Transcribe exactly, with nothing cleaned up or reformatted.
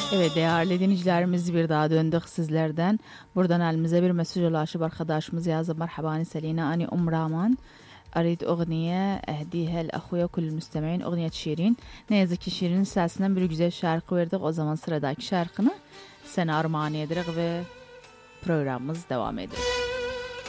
Evet değerli dinleyicilerimiz bir daha döndük sizlerden. Buradan elimize bir mesaj ulaşıp arkadaşımız yazdı. Merhaba Selina, أنا أم رامان أريد أغنية أهديها لأخويا كل المستمعين أغنية شيرين. Ne yazık ki Şirin'in sesinden bir güzel şarkı verdik. O zaman sıradaki şarkını sana armağan ederek ve programımız devam ediyor.